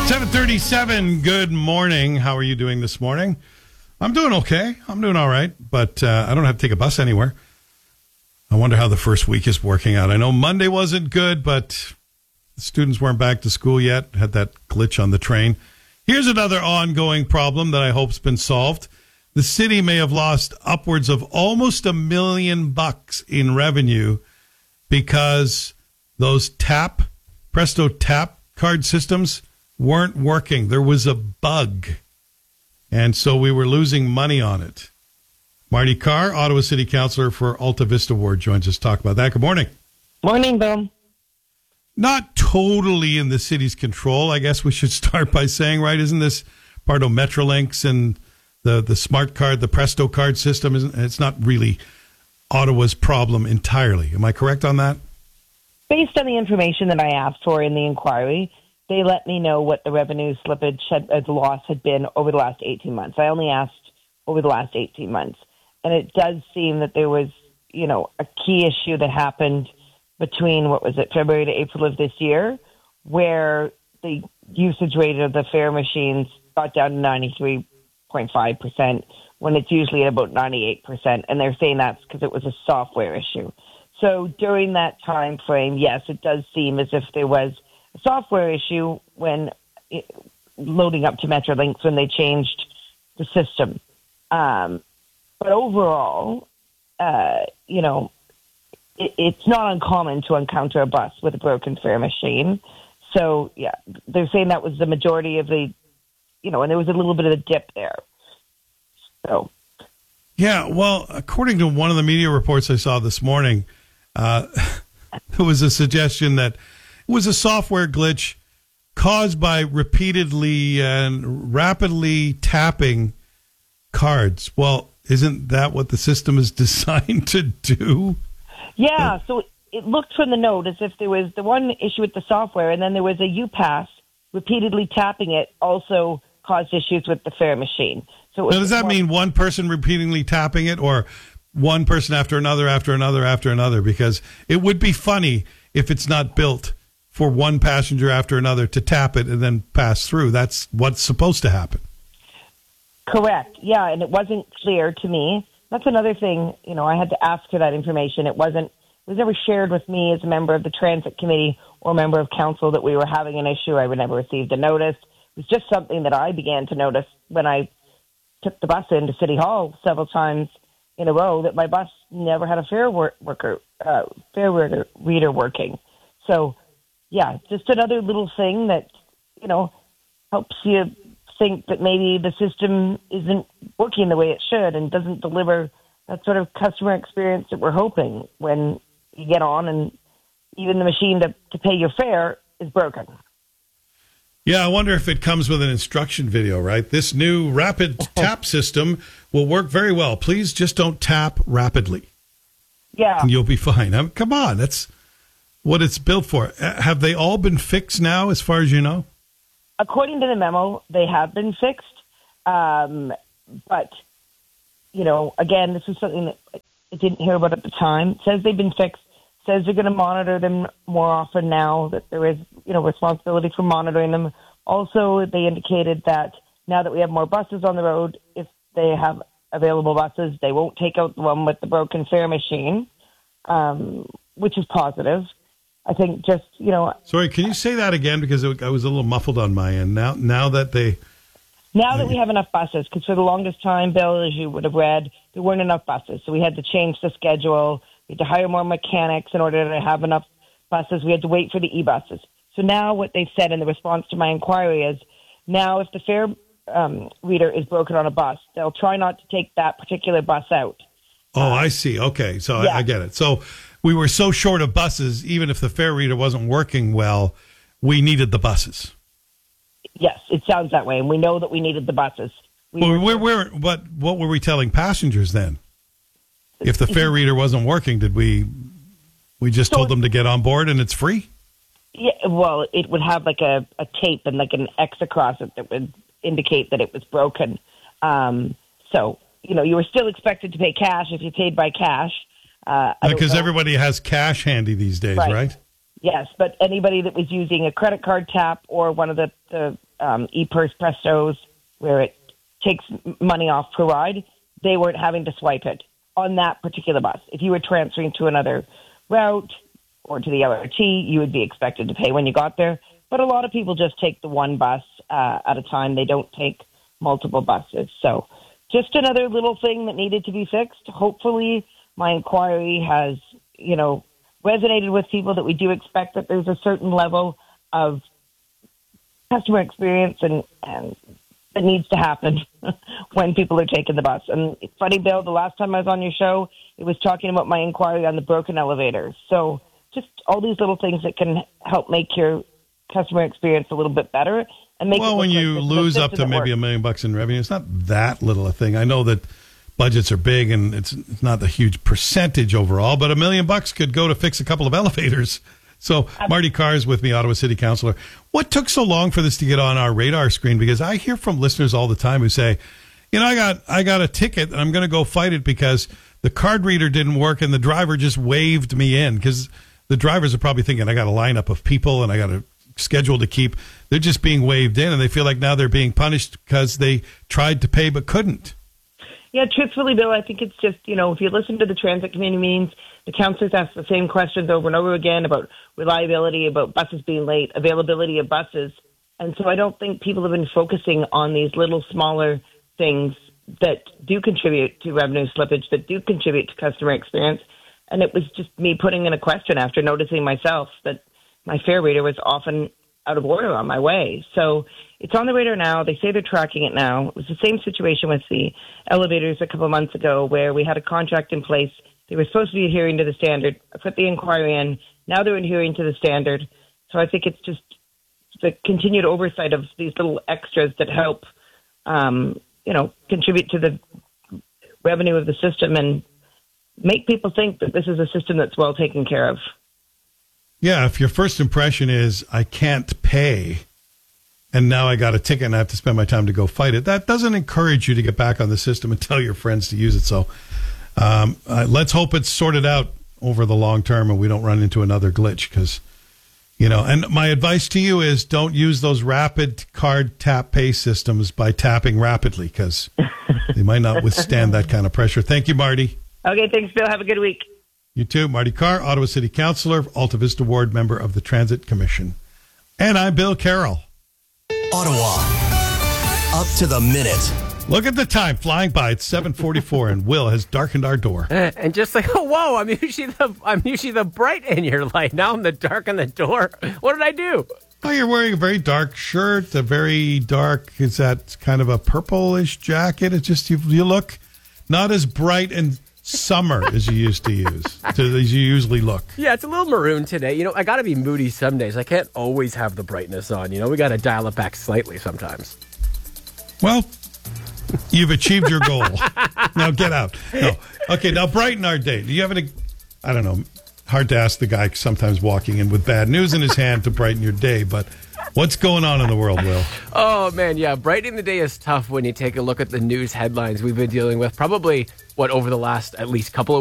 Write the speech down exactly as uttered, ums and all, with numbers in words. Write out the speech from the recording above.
seven thirty-seven, good morning. How are you doing this morning? I'm doing okay. I'm doing all right, but uh, I don't have to take a bus anywhere. I wonder how the first week is working out. I know Monday wasn't good, but the students weren't back to school yet. Had that glitch on the train. Here's another ongoing problem that I hope's been solved. The city may have lost upwards of almost a million bucks in revenue because those tap, Presto tap card systems weren't working. There was a bug. And so we were losing money on it. Marty Carr, Ottawa City Councillor for Alta Vista Ward, joins us to talk about that. Good morning. Morning, Bill. Not totally in the city's control, I guess we should start by saying, right? Isn't this part of Metrolinx and the, the smart card, the Presto card system? Isn't, it's not really Ottawa's problem entirely. Am I correct on that? Based on the information that I asked for in the inquiry, they let me know what the revenue slippage, had, uh, the loss had been over the last eighteen months. I only asked over the last eighteen months. And it does seem that there was, you know, a key issue that happened between, what was it, February to April of this year, where the usage rate of the fare machines got down to ninety-three point five percent when it's usually at about ninety-eight percent. And they're saying that's because it was a software issue. So during that time frame, yes, it does seem as if there was a software issue when it, loading up to Metrolinx when they changed the system. Um, but overall, uh, you know, it, it's not uncommon to encounter a bus with a broken fare machine. So, yeah, they're saying that was the majority of the, you know, and there was a little bit of a dip there. So, yeah, well, according to one of the media reports I saw this morning, uh, there was a suggestion that it was a software glitch caused by repeatedly and rapidly tapping cards. Well, isn't that what the system is designed to do? Yeah, so it looked from the note as if there was the one issue with the software, and then there was a UPass repeatedly tapping it also caused issues with the fare machine. So now, does that mean one person repeatedly tapping it, or one person after another, after another, after another? Because it would be funny if it's not built for one passenger after another to tap it and then pass through. That's what's supposed to happen. Correct. Yeah, and it wasn't clear to me. That's another thing, you know, I had to ask for that information. It wasn't, it was never shared with me as a member of the transit committee or member of council that we were having an issue. I would never received a notice. It was just something that I began to notice when I took the bus into City Hall several times in a row, that my bus never had a fare wor- worker, uh, fare reader, reader working. So, yeah, just another little thing that, you know, helps you think that maybe the system isn't working the way it should and doesn't deliver that sort of customer experience that we're hoping when you get on and even the machine to, to pay your fare is broken. Yeah, I wonder if it comes with an instruction video, right? This new rapid tap system will work very well. Please just don't tap rapidly. Yeah. And you'll be fine. I mean, come on, that's what it's built for. Have they all been fixed now, as far as you know? According to the memo, they have been fixed. Um, but, you know, again, this is something that I didn't hear about at the time. It says they've been fixed. It says they're going to monitor them more often now, that there is, you know, responsibility for monitoring them. Also, they indicated that now that we have more buses on the road, if they have available buses, they won't take out the one with the broken fare machine, um, which is positive. I think just, you know... Sorry, can you say that again? Because it, I was a little muffled on my end. Now now that they... Now that we have enough buses, because for the longest time, Bill, as you would have read, there weren't enough buses. So we had to change the schedule. We had to hire more mechanics in order to have enough buses. We had to wait for the e-buses. So now what they've said in the response to my inquiry is, now if the fare um, reader is broken on a bus, they'll try not to take that particular bus out. Oh, uh, I see. Okay, so yeah. I, I get it. So we were so short of buses, even if the fare reader wasn't working well, we needed the buses. Yes, it sounds that way, and we know that we needed the buses. We well, were, we're, we're, what, what were we telling passengers then? If the fare reader wasn't working, did we we just so told them to get on board and it's free? Yeah, well, it would have like a, a tape and like an X across it that would indicate that it was broken. Um, so, you know, you were still expected to pay cash if you paid by cash. Uh, because everybody has cash handy these days, right. right? Yes, but anybody that was using a credit card tap or one of the, the um, e-purse Prestos, where it takes money off per ride, they weren't having to swipe it on that particular bus. If you were transferring to another route or to the L R T, you would be expected to pay when you got there. But a lot of people just take the one bus uh, at a time. They don't take multiple buses. So just another little thing that needed to be fixed. Hopefully my inquiry has, you know, resonated with people, that we do expect that there's a certain level of customer experience and, and that needs to happen when people are taking the bus. And it's funny, Bill, the last time I was on your show, it was talking about my inquiry on the broken elevators. So just all these little things that can help make your customer experience a little bit better. And make well, it when like you this, lose this up to maybe work. a million bucks in revenue, it's not that little a thing. I know that budgets are big and it's, it's not a huge percentage overall, but a million bucks could go to fix a couple of elevators. So Marty Carr is with me, Ottawa City Councillor. What took so long for this to get on our radar screen? Because I hear from listeners all the time who say, you know, I got I got a ticket and I'm going to go fight it because the card reader didn't work and the driver just waved me in. Because the drivers are probably thinking, I got a lineup of people and I got a schedule to keep. They're just being waved in and they feel like now they're being punished because they tried to pay but couldn't. Yeah, truthfully, Bill, I think it's just, you know, if you listen to the transit committee meetings, the councillors ask the same questions over and over again about reliability, about buses being late, availability of buses. And so I don't think people have been focusing on these little smaller things that do contribute to revenue slippage, that do contribute to customer experience. And it was just me putting in a question after noticing myself that my fare reader was often out of order on my way. So it's on the radar now. They say they're tracking it now. It was the same situation with the elevators a couple of months ago where we had a contract in place. They were supposed to be adhering to the standard. I put the inquiry in. Now they're adhering to the standard. So I think it's just the continued oversight of these little extras that help, um, you know, contribute to the revenue of the system and make people think that this is a system that's well taken care of. Yeah, if your first impression is, I can't pay, and now I got a ticket and I have to spend my time to go fight it, that doesn't encourage you to get back on the system and tell your friends to use it. So um, uh, let's hope it's sorted out over the long term and we don't run into another glitch because, you know, and my advice to you is don't use those rapid card tap pay systems by tapping rapidly because they might not withstand that kind of pressure. Thank you, Marty. Okay, thanks, Bill. Have a good week. You too. Marty Carr, Ottawa City Councillor, Alta Vista Ward, member of the Transit Commission. And I'm Bill Carroll. Ottawa, up to the minute. Look at the time flying by. It's seven forty-four, and Will has darkened our door. And just like, oh, whoa, I'm usually the I'm usually the bright in your light. Now I'm the dark in the door. What did I do? Oh, you're wearing a very dark shirt, a very dark, is that kind of a purplish jacket? It's just, you, you look not as bright and summer as you used to use, to, as you usually look. Yeah, it's a little maroon today. You know, I got to be moody some days. I can't always have the brightness on. You know, we got to dial it back slightly sometimes. Well, you've achieved your goal. Now get out. No. Okay, now brighten our day. Do you have any, I don't know, hard to ask the guy sometimes walking in with bad news in his hand to brighten your day, but what's going on in the world, Will? Oh, man, yeah. Brightening the day is tough when you take a look at the news headlines we've been dealing with. Probably, what, over the last at least couple of